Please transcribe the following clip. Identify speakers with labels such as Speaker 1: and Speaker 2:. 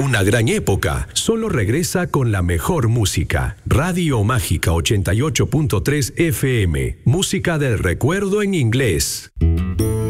Speaker 1: Una gran época solo regresa con la mejor música. Radio Mágica 88.3 FM. Música del recuerdo en inglés.